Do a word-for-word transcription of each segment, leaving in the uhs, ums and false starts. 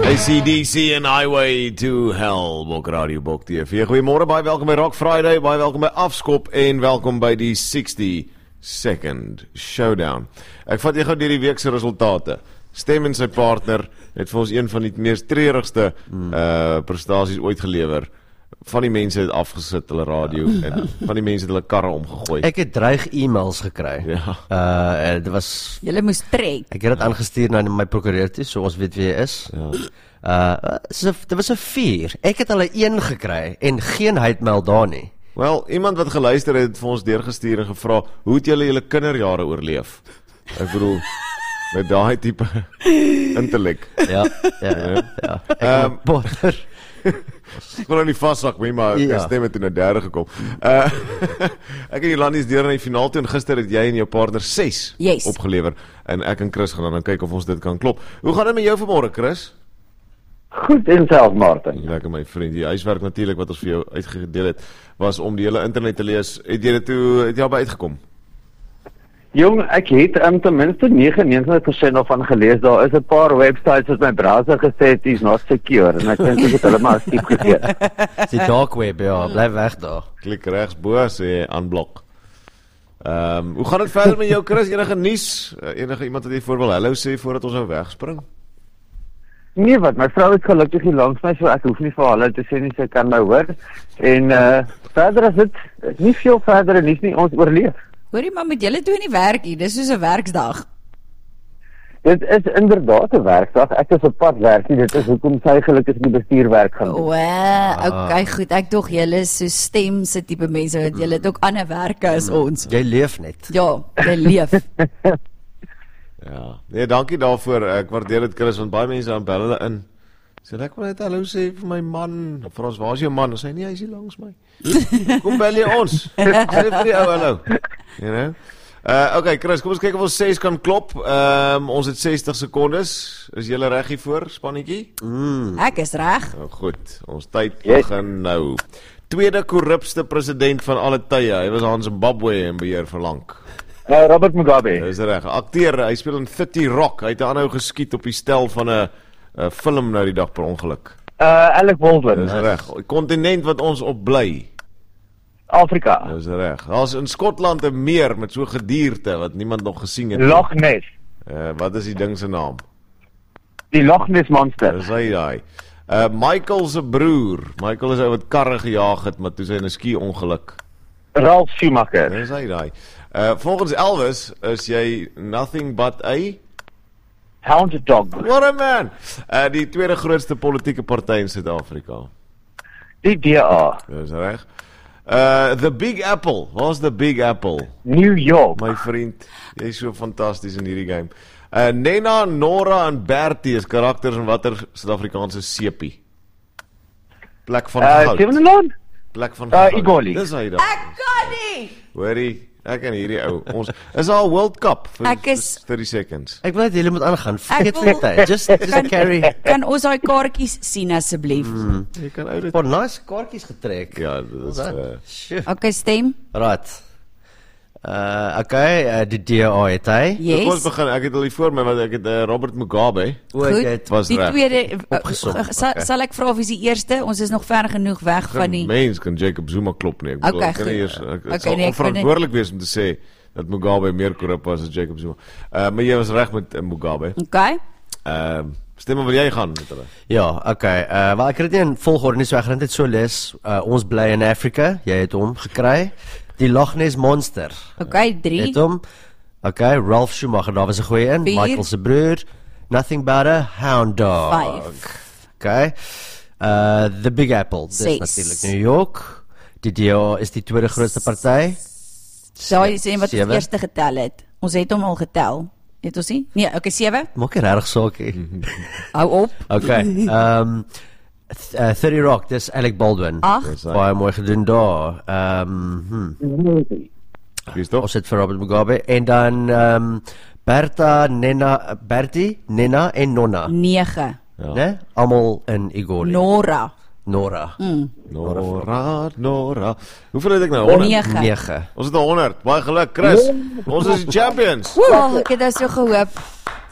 A C D C en Highway to Hell, Bok Radio, Bok T V. Goeiemôre, baie welkom by Rock Friday, baie welkom by Afskop en welkom by die sixty second Showdown. Ek vat jy gou deur die week se resultate. Stem en sy partner het vir ons een van die mees treurigste uh, prestasies ooit gelewer. Van die mense het afgesit hulle radio en van die mense het hulle karre omgegooi. Ek het dreig e-mails gekry. Ja. Uh, dit was... Julle moes trek. Ek het dit aangestuur na my prokureur toe, so ons weet wie hy is. Ja. Uh, so, dit was 'n vier. Ek het hulle een gekry en geen heidmeld daar nie. Wel, iemand wat geluister het vir ons deurgestuur en gevra, hoe het julle julle kinderjare oorleef? Ek bedoel, met daai tipe intellek. Ja, ja, ja. ja. Ek um, botter. Ek wil nou nie vassak mee, maar ek Ja. stem het toe na derde gekom. Uh, ek en Jolandi is deur na die finaal toe en gister het jy en jou partner ses Yes. opgelewer. En ek en Chris gaan dan kyk of ons dit kan klop. Hoe gaan dit met jou vanmôre, Chris? Goed en self, Martin. Lekker my vriend, die huiswerk natuurlik wat ons vir jou uitgedeel het, was om die hele internet te lees. Het jy dit toe, het jy al by uitgekom? Jong, ek het um, ten minste negenennegentig persent daarvan gelees. Daar is 'n paar websites wat my browser gesê het is not secure en ek dink ek het hulle maar skiep gegee. Die dark web, ja, bly weg daar. Klik regs bo sê unblock. Ehm, um, hoe gaan dit verder met jou, Chris? Enige nuus? Uh, enige iemand wat jy voor wil hallo sê voordat ons nou wegspring? Nee, wat, my vrou is gelukkig hier langs my, so ek hoef nie vir hallo te sê nie, sy kan my hoor. En uh, verder is dit nie veel verder en nie, nie ons oorleef. Hoorie, maar met julle toe in die werk hier, dis soos 'n werksdag. Dit is inderdaad 'n werkdag. Ek is op pad werk, nie. Dit is hoekom sy gelukkig die bestuurwerk gaan doen. O, okay, goed. Ek dog julle is so stemse tipe mense wat julle het ook ander werke as ons. Jy leef net. Ja, jy leef. Ja. Nee, dankie daarvoor. Ek waardeer dit, Chris, want baie mense dan bel hulle in. Sê ek wil net hallo sê vir my man. Vra ons, waar is jou man? Ons sê nee, hy is hier langs my. Kom bel jy ons. Sê vir die ou hallo. You know? Uh, okay, Chris, kom ons kyk of ons ses kan klop. Um, ons het sestig sekondes. Is julle reg hiervoor, spannetjie? Mm. Ek is reg. Nou goed, ons tyd Yes. begin nou. Tweede korrupste president van alle tye. Hy was aan Zimbabwe en beheer vir lank. Uh, Robert Mugabe. Dis reg. Akteur, hy speel in thirty Rock. Hy het aanhou geskiet op die stel van 'n 'n film nou die dag per ongeluk. Uh, Alec Baldwin. Dis reg. Die kontinent wat ons op bly. Afrika. Dis reg. Daar's in Skotland 'n meer met so gedierte wat niemand nog gesien het. Loch Ness. Uh, wat is die ding se naam? Die Loch Ness monster. Dis hy daai. Uh Michael se broer. Michael is ou wat karre gejaag het, maar toe sy in 'n ski ongeluk. Ralph Schumacher. Dis hy daai. Uh volgens Elvis is jy nothing but a Hound dog. what a man. Uh die tweede grootste politieke party in Suid-Afrika. Die D A. Dis reg. Uh the Big Apple. Waar's the Big Apple? New York. My vriend, jy's so fantasties in hierdie game. Uh Nena, Nora en Bertie is karakters in watter Suid-Afrikaanse sepie? Plek van Uh, goud. Stevenson? Plek van Uh, goud. Igoli. Dis hy daar. Ek kan nie. Hoorie, ek en hierdie ou. Ons is al World Cup vir Ek is- vir thirty seconds. Ek wil net julle moet aangaan. Vergeet wil- net, just just Kan, carry. kan ons daai kaartjies sien asseblief? Mm. Jy kan ou dit. Voor nice kaartjies getrek. Ja, dit is uh, Sjoe. Okay, stem. Right. Uh, okay, uh, die D A het hy. Yes. Ons Yes. begin. Ek het al hier voor my want ek het uh, Robert Mugabe. O, ek Goed. het was Die reg. tweede uh, Opgesom. uh, sal, Okay. sal ek vra of is die eerste? Ons is nog ver genoeg weg van die Mens kan Jacob Zuma klop nie. Ek bedoel, Okay, ek kan goed. nie eers ek, ek Okay, sal nee, ek kan nie- onverantwoordelik wees om te sê dat Mugabe meer korrup was as Jacob Zuma. Uh maar jy was reg met uh, Mugabe. Okay. Ehm uh, stem maar wil jy gaan met hulle? Ja, okay. Uh, wel ek het dit nie in volgorde nie, so ek gaan dit so lees. Uh, ons bly in Afrika. Jy het hom gekry. Die Loch Ness monster. Okay, drie. Het hom. Okay, Ralph Schumacher, daar was 'n goeie in. Vier. Michael se broer. Nothing but a hound dog. Vyf. Okay. Uh the Big Apple. Dis Ses. natuurlik New York. Die D A is die tweede grootste party. Daai is een wat ons Sewe. eerste getel het. Ons het hom al getel. Het ons nie? Nee, okay, sewe. Maak nie regtig saak nie. Hou op. Okay. Um th- uh, thirty Rock, dis Alec Baldwin. Ag. Dis hy. Baie mooi gedoen daar. Ehm hmm. Wie is tog? Ons het vir Robert Mugabe en dan ehm um, Berta, Nena, Bertie, Nena en Nonna, nege. Ja. né? Almal in Igoli. Nora. Nora. Nora, Nora. Hoeveel het ek nou? honderd? nege. nege. Ons het honderd. Baie geluk, Chris. Ons is die champions. Woe, ek het dit so gehoop.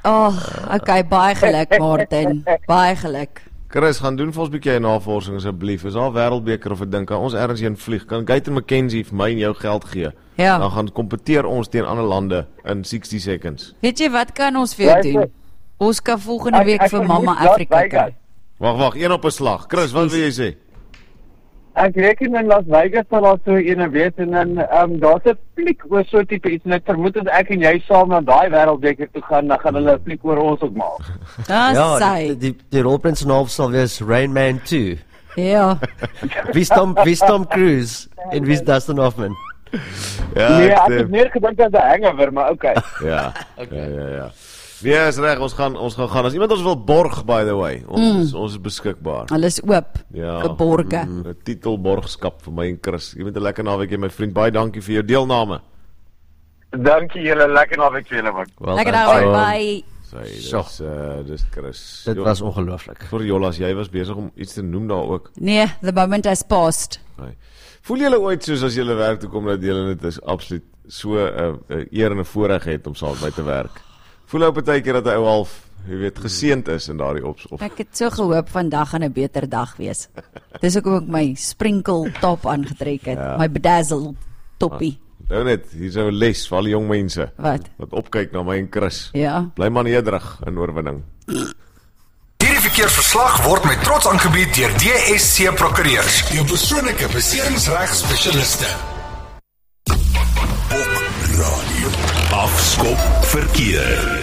Oh, okay, baie geluk Martin. Baie geluk. Chris, gaan doen vir ons 'n bietjie navorsing asseblief. Is daar wêreldbeker of ek dink ons ergens heen vlieg? Kan Gaten McKenzie vir my en jou geld gee? Ja. Dan gaan kompeteer ons teen ander lande in sixty seconds. Weet jy wat kan ons vir jou doen? Ons kan volgende week vir Mama Afrika kyk. Wag, wag, een op 'n slag. Chris, wat wil jy sê? Ek reken in Las Vegas sal daar so ene wees en dan ehm um, daar's 'n fliek oor so tipe iets en ek vermoed as ek en jy saam na daai wêreldbeker toe gaan, dan gaan hulle 'n fliek oor ons ook maak. Dis Ja, sy. die die, die rolprins en half sal wees Rain Man two. Ja. Wie is Tom, wie is Tom Cruise en wie is Dustin Hoffman? Ja, Nee, ek stem. het meer gedink aan 'n hangover, maar okay. Ja. Ja, ja, ja. Nee, is reg, ons gaan ons gaan gaan. As iemand ons wil borg, by the way, ons mm. is, ons is beskikbaar. Hulle is oop. Ja. Geborge. Mm, 'n titelborgskap vir my en Chris. Jy moet 'n lekker naweek hê, my vriend. Baie dankie vir jou deelname. Dankie julle, lekker naweek vir julle man. Well, Lekker done. nou Oh, by. Sy, Sjoe. dis uh dis Chris. Dit Jo- was ongelooflik. vir Jolas, jy was besig om iets te noem daar ook. Nee, the moment has passed. Nee. Voel julle ooit soos as julle werk toe kom dat julle dit is absoluut so 'n uh, uh, eer en 'n voorreg het om saam met te werk? Voel ou partykeer dat hy ou half, jy weet, geseënd is in daardie ops of Ek het so gehoop vandag gaan 'n beter dag wees. Dis hoekom ek my sprinkle top aangetrek het, Ja. my bedazzled toppie. nou net, hier's 'n les vir al die jong mense Wat? wat opkyk na my en Chris. Ja. Bly maar nederig in oorwinning. Hierdie verkeersverslag word met trots aangebied deur D S C Prokureurs, jou persoonlike beseringsregspesialiste. Op radio. Afskop verkeer.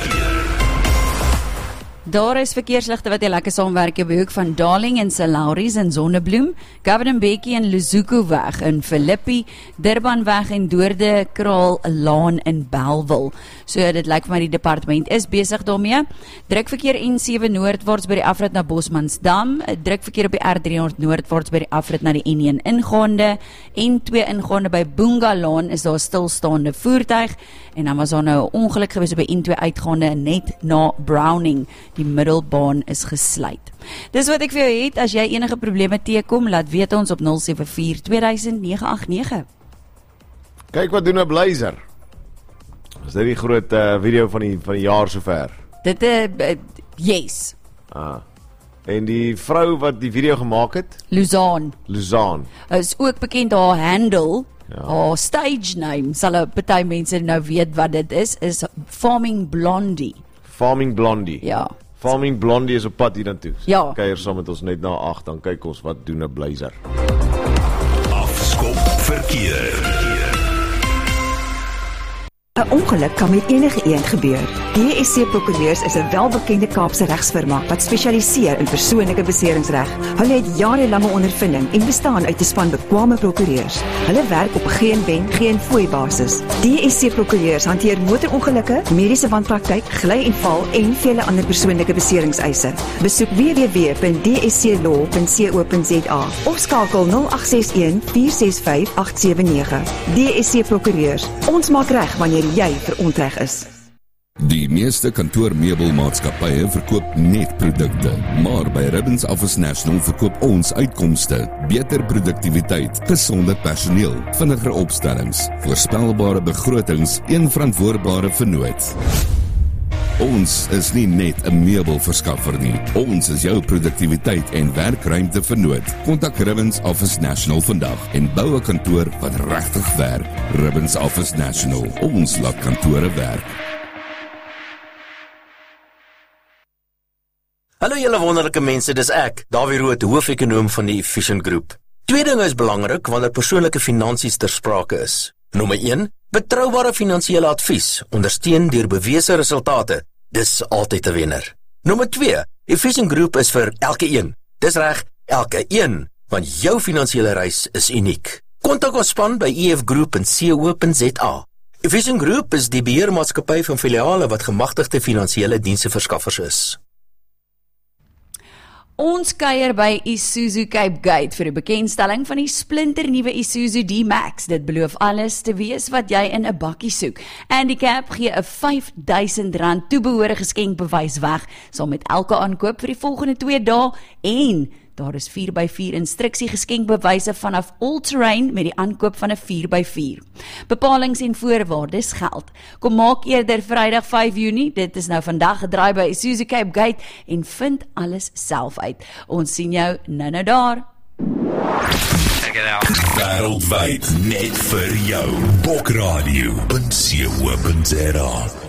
Daar is verkeersligte wat jy lekker saamwerk op die hoek van Darling en Saint Lauries en Zonnebloem, Gavin Bekkie en Luzuko weg in Philippi, Durban weg en Doorde Kraal Laan in Bellville. So dit lyk vir my die departement is besig daarmee. Drukverkeer N sewe noordwaarts by die afrit na Bosmansdam, drukverkeer op die R drie honderd noordwaarts by die afrit na die N een ingaande, N twee ingaande by Boongalaan is daar stilstaande voertuig en dan was daar nou 'n ongeluk gewees op die N twee uitgaande net na Browning. Die middelbaan is gesluit. Dis wat ek vir jou het. As jy enige probleme teekom, laat weet ons op nul sewe vier twee duisend nege agt nege. Kyk wat doen 'n blazer. Is dit die groot uh, video van die van die jaar sover? Dit is uh, yes. Ah. En die vrou wat die video gemaak het, Luzaan Luzaan. is ook bekend haar handle. Ja. Haar stage name, sal 'n party mense nou weet wat dit is, is Farming Blondie. Farming Blondie. Ja. Farming Blondie is op pad hier na toe. Ja. Kuier saam met ons net na agt, dan kyk ons wat doen 'n blazer. Afskop verkeer. 'n Ongeluk kan met enige iemand gebeur. D S C Prokureurs is 'n welbekende Kaapse regsfirma wat spesialiseer in persoonlike beseringsreg. Hulle het jarelange ondervinding en bestaan uit 'n span bekwame prokureurs. Hulle werk op geen wen, geen fooi basis. D S C Prokureurs hanteer motorongelukke, mediese wanpraktyk, gly en val en vele ander persoonlike beseringseise. Besoek w w w punt d s c law punt co punt z a of skakel nul agt ses een vier ses vyf agt sewe nege. D S C Prokureurs. Ons maak reg wanneer jy verontreg is. Die meeste kantoormeubelmaatskappye verkoop net produkte, maar by Ribbons Office National verkoop ons uitkomste, beter produktiwiteit, gesonde personeel, vinniger opstellings, voorspelbare begrotings en verantwoordbare vennoot. Ons is nie net 'n meubelverskaffer nie. Ons is jou produktiwiteit en werkruimte vennoot. Kontak Ribbons Office National vandag en bou 'n kantoor wat regtig werk. Ribbons Office National. Ons laat kantore werk. Hallo julle wonderlike mense, dis ek, Dawie Rood, hoofekonoom van die Efficient Group. Twee dinge is belangrik wanneer persoonlike finansies ter sprake is. Nommer een, betroubare finansiële advies, ondersteun deur bewese resultate. Dis altyd 'n wenner. Nommer twee, Efficient Group is vir elke een. Dis reg, elke een, want jou finansiële reis is uniek. Kontak ons span by e f group punt co punt z a. Efficient Group is die beheermaatskappy van filiale wat gemagtigde finansiële diensverskaffers is. Ons kuier by Isuzu Cape Gate vir die bekendstelling van die splinternuwe Isuzu D-Max. Dit beloof alles te wees wat jy in 'n bakkie soek. Handicap gee 'n vyf duisend rand toebehore geskenkbewys weg, saam met elke aankoop vir die volgende twee dae en Daar is vier by vier instruksie geskenkbewyse vanaf All Terrain met die aankoop van 'n vier by vier. Bepalings en voorwaardes geld. Kom maak eerder Vrydag vyf Junie, dit is nou vandag gedraai by Isuzu Cape Gate en vind alles self uit. Ons sien jou nou nou daar. Wêreldwyd net vir jou. Bokradio punt co punt za